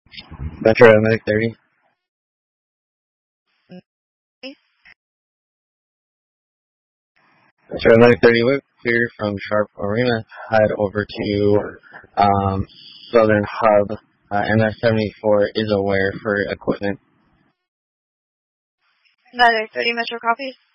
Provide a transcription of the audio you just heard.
Metro Medic 30. Metro Medic 30 Whip here from Sharp Arena. Head over to Southern Hub. MS-74 is aware for equipment. Another 30 Metro copies.